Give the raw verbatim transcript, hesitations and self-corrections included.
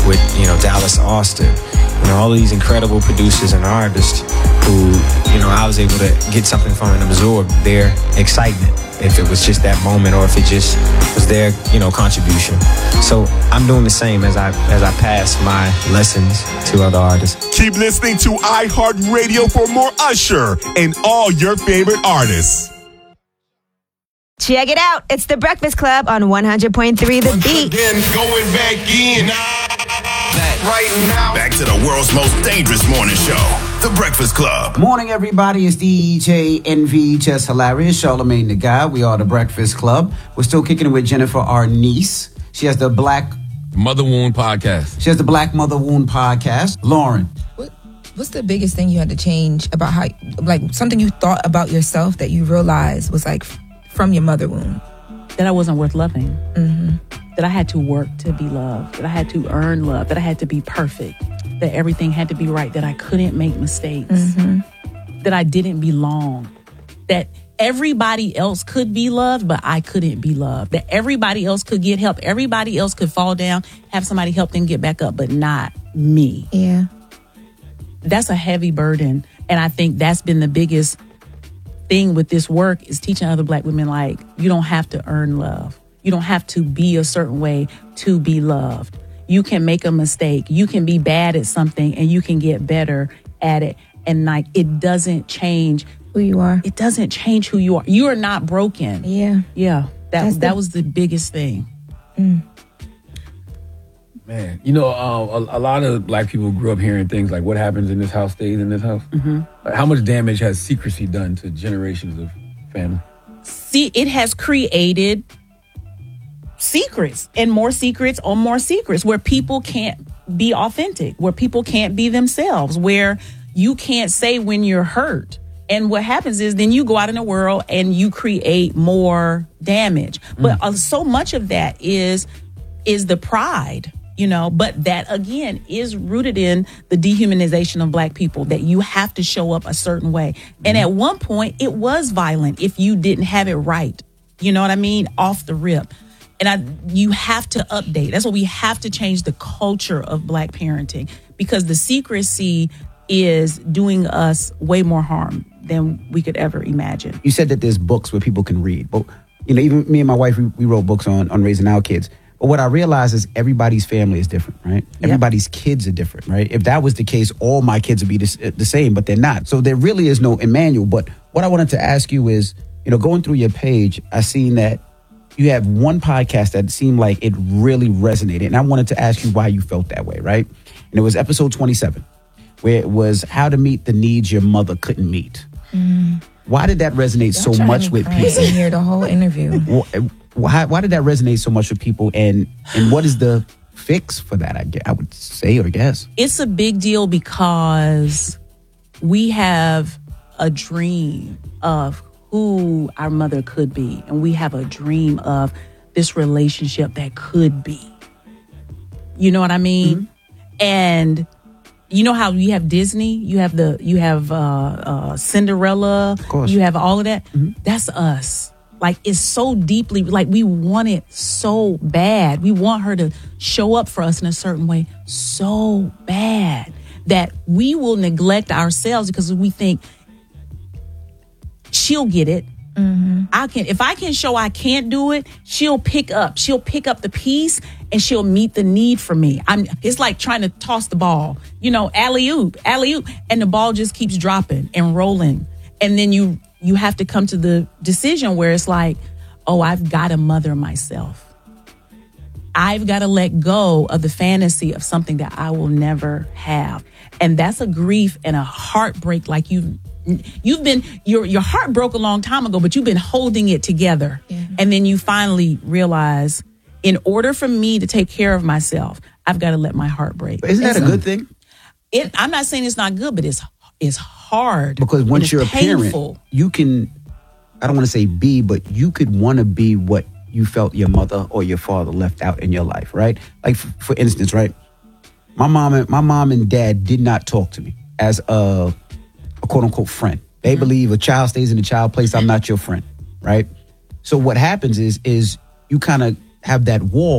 with, you know, Dallas Austin. You know, all these incredible producers and artists who, you know, I was able to get something from and absorb their excitement, if it was just that moment or if it just was their, you know, contribution. So I'm doing the same as I as I pass my lessons to other artists. Keep listening to iHeartRadio for more Usher and all your favorite artists. Check it out. It's The Breakfast Club on one hundred point three The Beat. Again, going back in. Right now. Back to the world's most dangerous morning show, The Breakfast Club. Morning, everybody. It's D J N V, just hilarious. Charlamagne the Guy. We are The Breakfast Club. We're still kicking it with Jennifer, our niece. She has the Black Mother Wound Podcast. She has the Black Mother Wound Podcast. Lauren. What, what's the biggest thing you had to change about how, like, something you thought about yourself that you realized was, like, from your mother wound? That I wasn't worth loving. Mm-hmm. That I had to work to be loved. That I had to earn love. That I had to be perfect. That everything had to be right. That I couldn't make mistakes. Mm-hmm. That I didn't belong. That everybody else could be loved, but I couldn't be loved. That everybody else could get help. Everybody else could fall down, have somebody help them get back up, but not me. Yeah. That's a heavy burden. And I think that's been the biggest thing with this work, is teaching other Black women, like, you don't have to earn love. You don't have to be a certain way to be loved. You can make a mistake. You can be bad at something and you can get better at it. And, like, it doesn't change who you are. It doesn't change who you are. You are not broken. Yeah. Yeah. That That's that the- was the biggest thing. Mm. Man, you know, um, a, a lot of Black people grew up hearing things like, what happens in this house stays in this house. Mm-hmm. Like, how much damage has secrecy done to generations of family? See, it has created secrets and more secrets on more secrets, where people can't be authentic, where people can't be themselves, where you can't say when you're hurt. And what happens is then you go out in the world and you create more damage. Mm. But uh, so much of that is is the pride, you know, but that, again, is rooted in the dehumanization of Black people, that you have to show up a certain way. And at one point, it was violent if you didn't have it right. You know what I mean? Off the rip. And I, you have to update. That's why we have to change the culture of Black parenting, because the secrecy is doing us way more harm than we could ever imagine. You said that there's books where people can read. But, you know, even me and my wife, we, we wrote books on, on raising our kids. But what I realized is everybody's family is different, right? Yep. Everybody's kids are different, right? If that was the case, all my kids would be the, the same, but they're not. So there really is no manual. But what I wanted to ask you is, you know, going through your page, I seen that you have one podcast that seemed like it really resonated. And I wanted to ask you why you felt that way, right? And it was episode twenty-seven, where it was how to meet the needs your mother couldn't meet. Mm. Why did that resonate Y'all so much with people? I hear the whole interview. Why, why did that resonate so much with people? And and what is the fix for that, I, I would say or guess? It's a big deal because we have a dream of who our mother could be. And we have a dream of this relationship that could be. You know what I mean? Mm-hmm. And you know how you have Disney, you have the you have uh, uh, Cinderella, of course. You have all of that. Mm-hmm. That's us. Like, it's so deeply, like, we want it so bad. We want her to show up for us in a certain way so bad that we will neglect ourselves because we think she'll get it. Mm-hmm. I can, if I can show I can't do it, she'll pick up. She'll pick up the piece and she'll meet the need for me. I'm. It's like trying to toss the ball, you know, alley-oop, alley-oop, and the ball just keeps dropping and rolling, and then you you have to come to the decision where it's like, oh, I've got to mother myself. I've got to let go of the fantasy of something that I will never have, and that's a grief and a heartbreak. Like you. You've been, your your heart broke a long time ago, but you've been holding it together. Yeah. And then you finally realize, in order for me to take care of myself, I've got to let my heart break. Isn't that it's a good thing? It, I'm not saying it's not good, but it's it's hard. Because once it's you're a painful. parent, you can, I don't want to say be, but you could want to be what you felt your mother or your father left out in your life, right? Like, for, for instance, right? My mom and my mom and dad did not talk to me as a a quote unquote friend. They mm-hmm. believe a child stays in a child place. I'm not your friend. Right. So what happens is, is you kind of have that wall